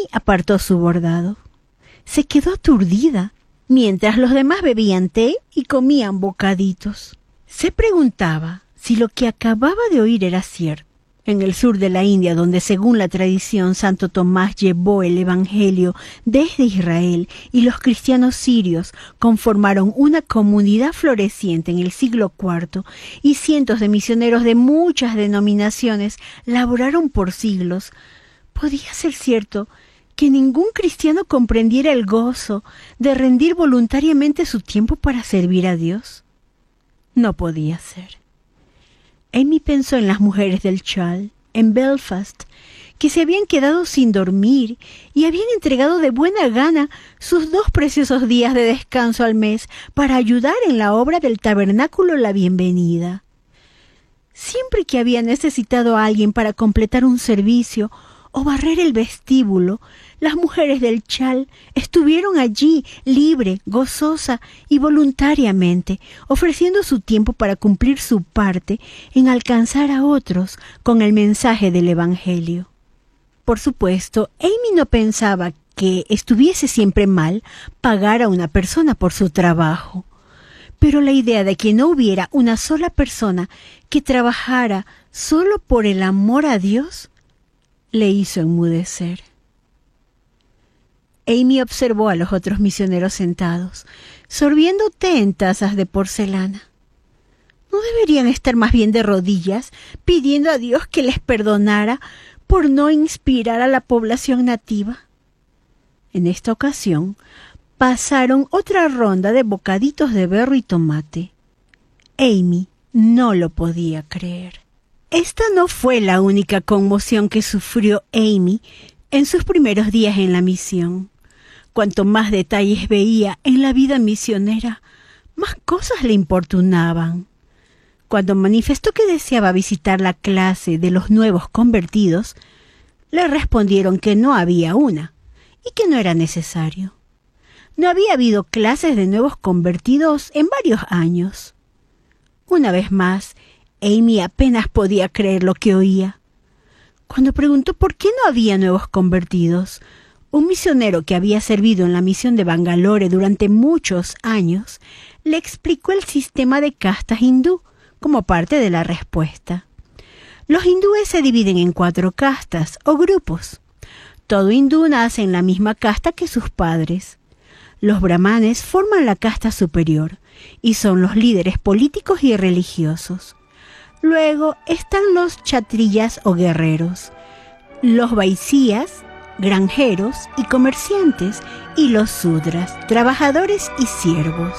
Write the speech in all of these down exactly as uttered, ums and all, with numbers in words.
apartó su bordado. Se quedó aturdida, mientras los demás bebían té y comían bocaditos. Se preguntaba si lo que acababa de oír era cierto. En el sur de la India, donde según la tradición Santo Tomás llevó el Evangelio desde Israel y los cristianos sirios conformaron una comunidad floreciente en el siglo cuarto y cientos de misioneros de muchas denominaciones laboraron por siglos, ¿podía ser cierto que ningún cristiano comprendiera el gozo de rendir voluntariamente su tiempo para servir a Dios? No podía ser. Amy pensó en las mujeres del Chal, en Belfast, que se habían quedado sin dormir y habían entregado de buena gana sus dos preciosos días de descanso al mes para ayudar en la obra del tabernáculo La Bienvenida. Siempre que había necesitado a alguien para completar un servicio o barrer el vestíbulo, las mujeres del Chal estuvieron allí, libre, gozosa y voluntariamente, ofreciendo su tiempo para cumplir su parte en alcanzar a otros con el mensaje del Evangelio. Por supuesto, Amy no pensaba que estuviese siempre mal pagar a una persona por su trabajo, pero la idea de que no hubiera una sola persona que trabajara solo por el amor a Dios le hizo enmudecer. Amy observó a los otros misioneros sentados, sorbiendo té en tazas de porcelana. ¿No deberían estar más bien de rodillas, pidiendo a Dios que les perdonara por no inspirar a la población nativa? En esta ocasión, pasaron otra ronda de bocaditos de berro y tomate. Amy no lo podía creer. Esta no fue la única conmoción que sufrió Amy en sus primeros días en la misión. Cuanto más detalles veía en la vida misionera, más cosas le importunaban. Cuando manifestó que deseaba visitar la clase de los nuevos convertidos, le respondieron que no había una y que no era necesario. No había habido clases de nuevos convertidos en varios años. Una vez más, Amy apenas podía creer lo que oía. Cuando preguntó por qué no había nuevos convertidos, un misionero que había servido en la misión de Bangalore durante muchos años le explicó el sistema de castas hindú como parte de la respuesta. Los hindúes se dividen en cuatro castas o grupos. Todo hindú nace en la misma casta que sus padres. Los brahmanes forman la casta superior y son los líderes políticos y religiosos. Luego están los kshatriyas o guerreros, los vaishyas, granjeros y comerciantes, y los sudras, trabajadores y siervos.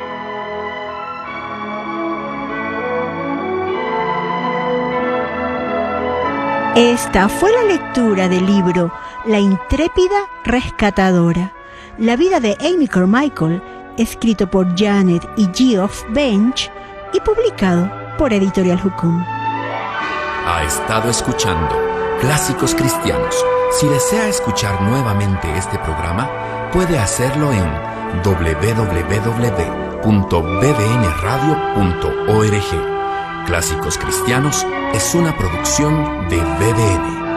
Esta fue la lectura del libro La intrépida rescatadora, la vida de Amy Carmichael, escrito por Janet y Geoff Bench y publicado por Editorial Hukum. Ha estado escuchando Clásicos Cristianos. Si desea escuchar nuevamente este programa, puede hacerlo en doble u doble u doble u punto b b n radio punto org. Clásicos Cristianos es una producción de B B N.